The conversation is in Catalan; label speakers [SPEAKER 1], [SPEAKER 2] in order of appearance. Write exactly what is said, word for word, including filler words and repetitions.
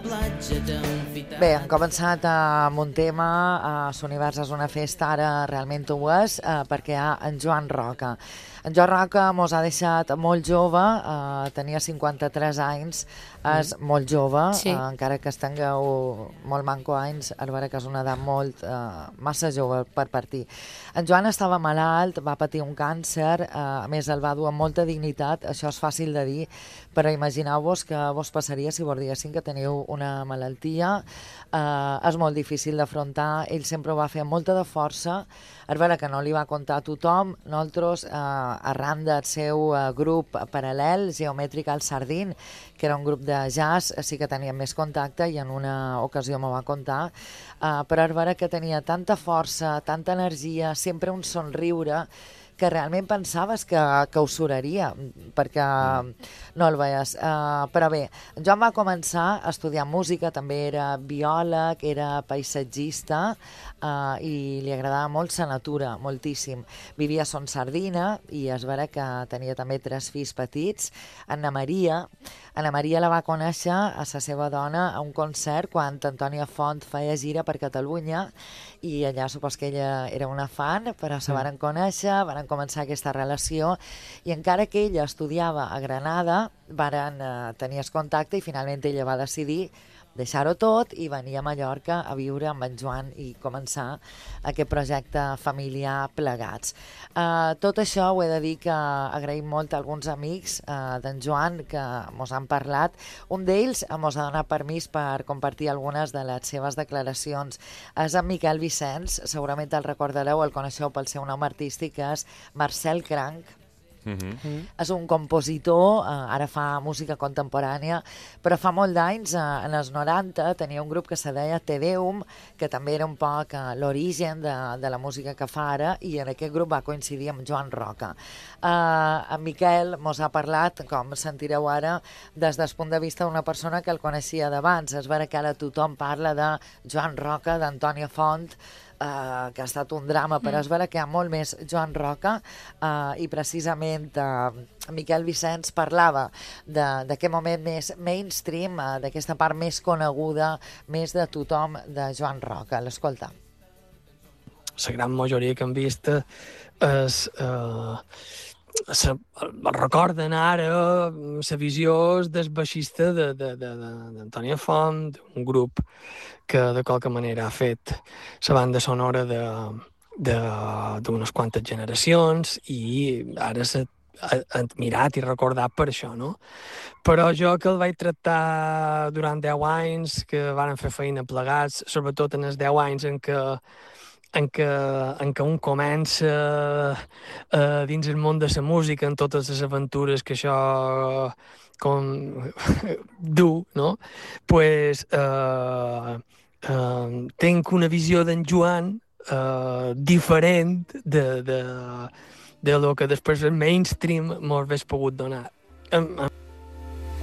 [SPEAKER 1] Bé, hem començat amb un tema, a L'Univers és una festa, ara realment ho és, eh, perquè hi ha en Joan Roca. En Joan Roca mos ha deixat molt jove, eh, tenia cinquanta-tres anys, és mm. molt jove, sí. eh, encara que es tingueu molt manco anys, a veure que és una edat molt, eh, massa jove per partir. En Joan estava malalt, va patir un càncer, eh, a més el va dur amb molta dignitat, això és fàcil de dir, però imagineu-vos que vos passaria si vos diguessin que teniu una malaltia, eh, és molt difícil d'afrontar, ell sempre ho va fer amb molta de força, és vera que no li va contar a tothom, nosaltres, eh, arran del seu eh, grup paral·lel, Geomètrica al Sardín, que era un grup de jazz, sí que teníem més contacte i en una ocasió m'ho va contar, eh, però és vera que tenia tanta força, tanta energia, sempre un somriure, que realment pensaves que, que ho suraria, perquè no el veies. Uh, però bé, en Joan va començar a estudiar música, també era biòleg, era paisatgista, uh, i li agradava molt la natura, moltíssim. Vivia a Son Sardina i es vera que tenia també tres fills petits. Anna Maria, Anna Maria la va conèixer a la seva dona a un concert quan Antònia Font feia gira per Catalunya i allà supos que ella era una fan, però se varen conèixer, varen començar aquesta relació i encara que ella estudiava a Granada varen eh, tenir el contacte i finalment ella va decidir deixar-ho tot i venir a Mallorca a viure amb en Joan i començar aquest projecte familiar plegats. Uh, tot això ho he de dir que agraïm molt a alguns amics uh, d'en Joan que mos han parlat. Un d'ells mos ha donat permís per compartir algunes de les seves declaracions. És en Miquel Vicenç, segurament el recordareu, el coneixeu pel seu nom artístic, que és Marcel Cranc. Uh-huh. Mm. És un compositor, eh, ara fa música contemporània, però fa molt d'anys, eh, en els noranta, tenia un grup que se deia Te Deum, que també era un poc eh, l'origen de, de la música que fa ara, i en aquest grup va coincidir amb Joan Roca. Eh, en Miquel mos ha parlat, com sentireu ara, des del punt de vista d'una persona que el coneixia d'abans. És vera que ara tothom parla de Joan Roca, d'Antònia Font, Uh, que ha estat un drama, però mm. és vera que hi ha molt més Joan Roca, uh, i precisament uh, Miquel Vicenç parlava d'aquest moment més mainstream, uh, d'aquesta part més coneguda, més de tothom, de Joan Roca. L'escolta.
[SPEAKER 2] La gran majoria que hem vist és... Uh... Se, el recorden ara la visió del baixista d'Antònia Font, un grup que de qualque manera ha fet la banda sonora d'unes quantes generacions i ara s'ha admirat i recordat per això, no? Però jo que el vaig tractar durant deu anys, que varen fer feina plegats, sobretot en els deu anys en què en què, en què un comença eh, dins el món de la música, en totes les aventures que això com, du, no? Pues, eh, eh, tenc una visió d'en Joan eh, diferent de, de, de lo que després el mainstream m'ho hagués pogut donar.